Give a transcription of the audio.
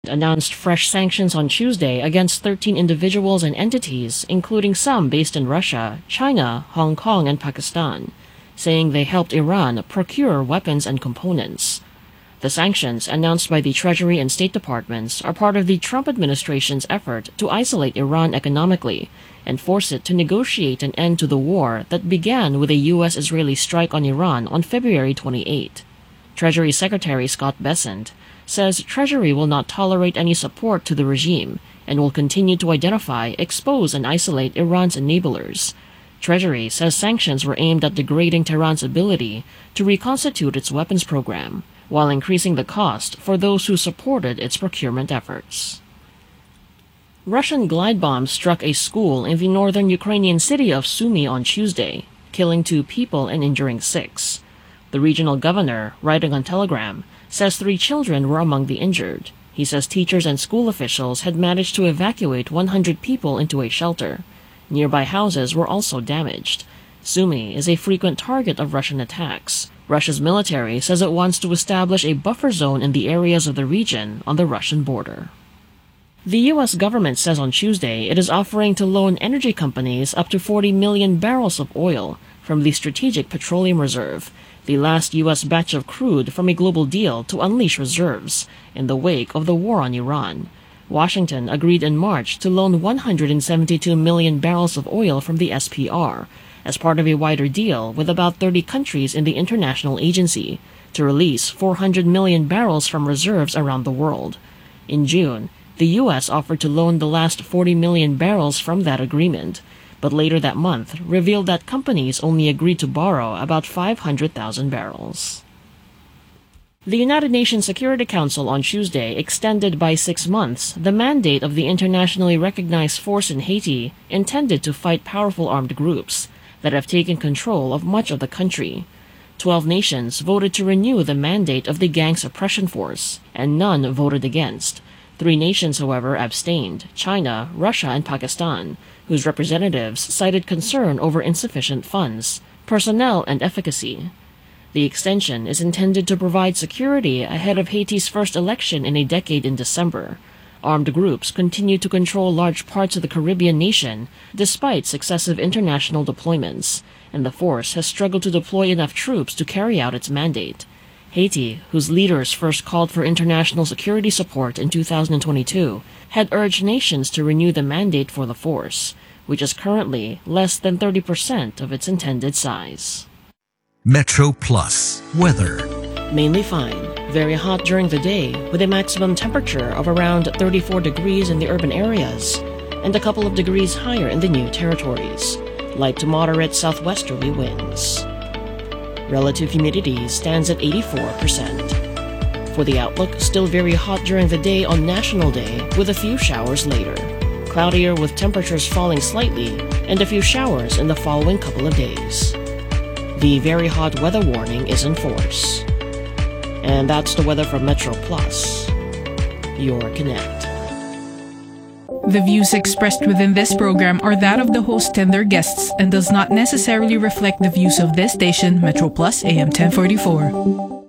announced fresh sanctions on Tuesday against 13 individuals and entities, including some based in Russia, China, Hong Kong, and Pakistan, saying they helped Iran procure weapons and components. The sanctions, announced by the Treasury and State Departments, are part of the Trump administration's effort to isolate Iran economically and force it to negotiate an end to the war that began with a U.S.-Israeli strike on Iran on February 28. Treasury Secretary Scott Bessent says Treasury will not tolerate any support to the regime and will continue to identify, expose, and isolate Iran's enablers. Treasury says sanctions were aimed at degrading Tehran's ability to reconstitute its weapons program, while increasing the cost for those who supported its procurement efforts. Russian glide bombs struck a school in the northern Ukrainian city of Sumy on Tuesday, killing 2 people and injuring 6. The regional governor, writing on Telegram, says 3 children were among the injured. He says teachers and school officials had managed to evacuate 100 people into a shelter. Nearby houses were also damaged. Sumy is a frequent target of Russian attacks. Russia's military says it wants to establish a buffer zone in the areas of the region on the Russian border. The U.S. government says on Tuesday it is offering to loan energy companies up to 40 million barrels of oil from the Strategic Petroleum Reserve, the last U.S. batch of crude from a global deal to unleash reserves in the wake of the war on Iran. Washington agreed in March to loan 172 million barrels of oil from the SPR as part of a wider deal with about 30 countries in the international agency to release 400 million barrels from reserves around the world. In June, the U.S. offered to loan the last 40 million barrels from that agreement, but later that month revealed that companies only agreed to borrow about 500,000 barrels. The United Nations Security Council on Tuesday extended by 6 months the mandate of the internationally recognized force in Haiti intended to fight powerful armed groups that have taken control of much of the country. 12 nations voted to renew the mandate of the gang suppression force, and none voted against. 3 nations, however, abstained: China, Russia, and Pakistan, whose representatives cited concern over insufficient funds, personnel, and efficacy. The extension is intended to provide security ahead of Haiti's first election in a decade in December. Armed groups continue to control large parts of the Caribbean nation despite successive international deployments, and the force has struggled to deploy enough troops to carry out its mandate. Haiti, whose leaders first called for international security support in 2022, had urged nations to renew the mandate for the force, which is currently less than 30% of its intended size. Metro Plus weather. Mainly fine. Very hot during the day, with a maximum temperature of around 34 degrees in the urban areas, and a couple of degrees higher in the new territories. Light to moderate southwesterly winds. Relative humidity stands at 84%. For the outlook, still very hot during the day on National Day, with a few showers later. Cloudier with temperatures falling slightly, and a few showers in the following couple of days. The very hot weather warning is in force. And that's the weather from Metro Plus, your Connect. The views expressed within this program are that of the host and their guests and does not necessarily reflect the views of this station, Metro Plus AM 1044.